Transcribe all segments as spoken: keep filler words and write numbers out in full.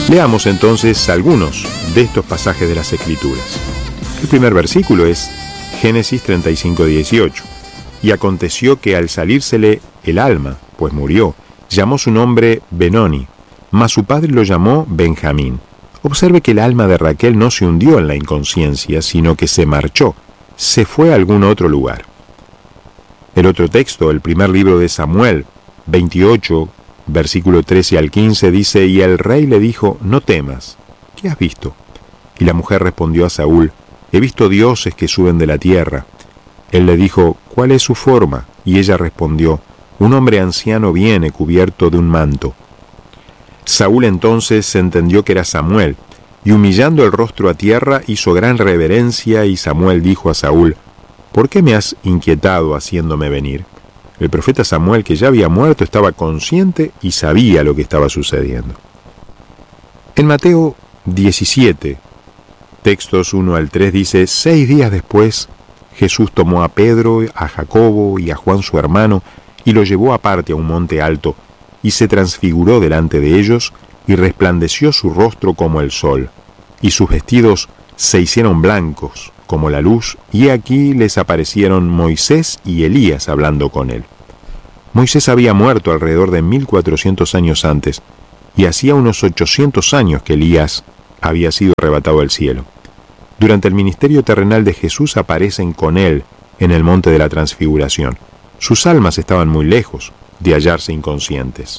Leamos entonces algunos de estos pasajes de las Escrituras. El primer versículo es Génesis treinta y cinco, dieciocho. Y aconteció que al salírsele el alma, pues murió, llamó su nombre Benoni, mas su padre lo llamó Benjamín. Observe que el alma de Raquel no se hundió en la inconsciencia, sino que se marchó, se fue a algún otro lugar. El otro texto, el primer libro de Samuel, veintiocho, versículo trece al quince, dice: Y el rey le dijo: no temas, ¿qué has visto? Y la mujer respondió a Saúl: he visto dioses que suben de la tierra. Él le dijo: ¿cuál es su forma? Y ella respondió: un hombre anciano viene cubierto de un manto. Saúl entonces entendió que era Samuel, y humillando el rostro a tierra hizo gran reverencia, y Samuel dijo a Saúl: ¿por qué me has inquietado haciéndome venir? El profeta Samuel, que ya había muerto, estaba consciente y sabía lo que estaba sucediendo. En Mateo diecisiete, textos uno al tres, dice: seis días después, Jesús tomó a Pedro, a Jacobo y a Juan su hermano, y lo llevó aparte a un monte alto, y se transfiguró delante de ellos, y resplandeció su rostro como el sol, y sus vestidos se hicieron blancos como la luz, y aquí les aparecieron Moisés y Elías hablando con él. Moisés había muerto alrededor de mil cuatrocientos años antes, y hacía unos ochocientos años que Elías había sido arrebatado al cielo. Durante el ministerio terrenal de Jesús aparecen con él en el monte de la transfiguración. Sus almas estaban muy lejos de hallarse inconscientes.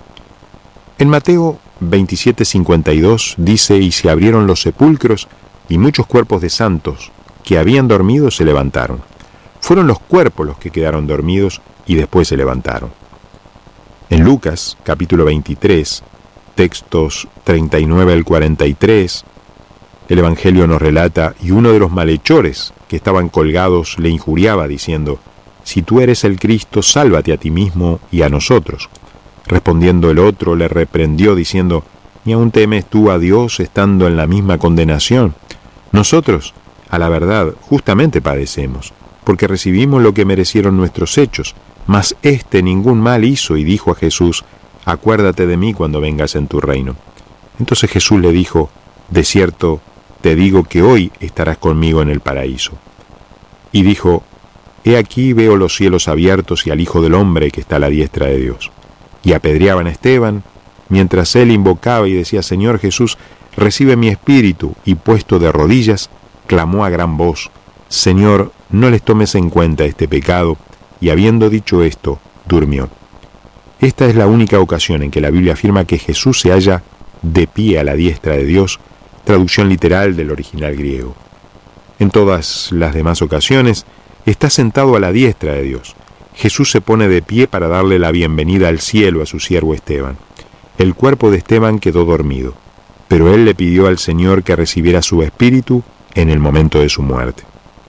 En Mateo veintisiete, cincuenta y dos dice: y se abrieron los sepulcros, y muchos cuerpos de santos que habían dormido se levantaron. Fueron los cuerpos los que quedaron dormidos y después se levantaron. En Lucas, capítulo veintitrés, textos treinta y nueve al cuarenta y tres, el Evangelio nos relata: y uno de los malhechores que estaban colgados le injuriaba diciendo: si tú eres el Cristo, sálvate a ti mismo y a nosotros. Respondiendo el otro le reprendió diciendo: ¿ni aún temes tú a Dios estando en la misma condenación? Nosotros, a la verdad, justamente padecemos, porque recibimos lo que merecieron nuestros hechos, mas éste ningún mal hizo, y dijo a Jesús: acuérdate de mí cuando vengas en tu reino. Entonces Jesús le dijo: de cierto te digo que hoy estarás conmigo en el paraíso. Y dijo: he aquí veo los cielos abiertos y al Hijo del Hombre que está a la diestra de Dios. Y apedreaban a Esteban, mientras él invocaba y decía: Señor Jesús, recibe mi espíritu, y puesto de rodillas, clamó a gran voz: Señor, no les tomes en cuenta este pecado, y habiendo dicho esto, durmió. Esta es la única ocasión en que la Biblia afirma que Jesús se halla de pie a la diestra de Dios, traducción literal del original griego. En todas las demás ocasiones, está sentado a la diestra de Dios. Jesús se pone de pie para darle la bienvenida al cielo a su siervo Esteban. El cuerpo de Esteban quedó dormido, pero él le pidió al Señor que recibiera su espíritu en el momento de su muerte.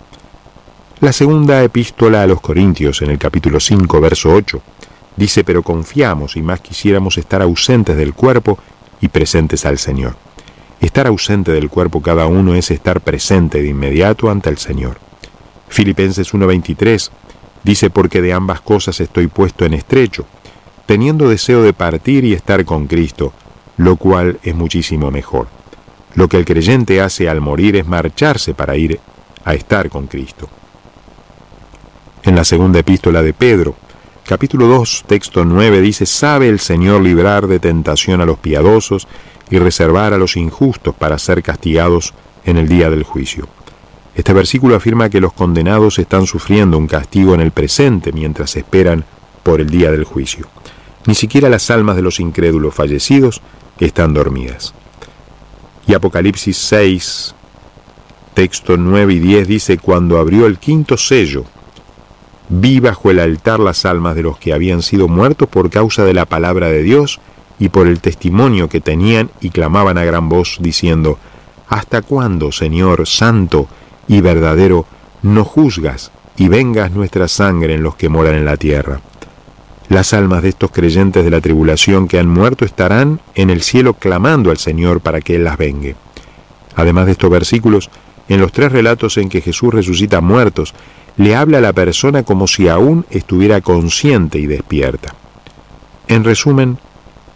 La segunda epístola a los Corintios, en el capítulo cinco, verso ocho, dice: pero confiamos y más quisiéramos estar ausentes del cuerpo y presentes al Señor. Estar ausente del cuerpo cada uno es estar presente de inmediato ante el Señor. Filipenses uno veintitrés dice: porque de ambas cosas estoy puesto en estrecho, teniendo deseo de partir y estar con Cristo, lo cual es muchísimo mejor. Lo que el creyente hace al morir es marcharse para ir a estar con Cristo. En la segunda epístola de Pedro, capítulo dos, texto nueve, dice: sabe el Señor librar de tentación a los piadosos y reservar a los injustos para ser castigados en el día del juicio. Este versículo afirma que los condenados están sufriendo un castigo en el presente mientras esperan por el día del juicio. Ni siquiera las almas de los incrédulos fallecidos están dormidas. Y Apocalipsis seis, texto nueve y diez dice: cuando abrió el quinto sello, vi bajo el altar las almas de los que habían sido muertos por causa de la palabra de Dios y por el testimonio que tenían, y clamaban a gran voz diciendo: ¿hasta cuándo, Señor santo y verdadero, no juzgas y vengas nuestra sangre en los que moran en la tierra? Las almas de estos creyentes de la tribulación que han muerto estarán en el cielo clamando al Señor para que Él las vengue. Además de estos versículos, en los tres relatos en que Jesús resucita muertos, le habla a la persona como si aún estuviera consciente y despierta. En resumen,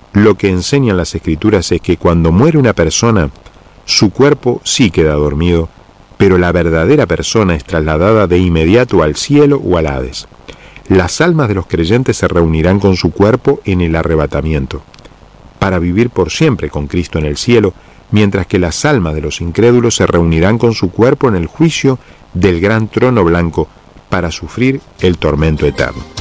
lo que enseñan las Escrituras es que cuando muere una persona, su cuerpo sí queda dormido, pero la verdadera persona es trasladada de inmediato al cielo o al Hades. Las almas de los creyentes se reunirán con su cuerpo en el arrebatamiento, para vivir por siempre con Cristo en el cielo, mientras que las almas de los incrédulos se reunirán con su cuerpo en el juicio del gran trono blanco para sufrir el tormento eterno.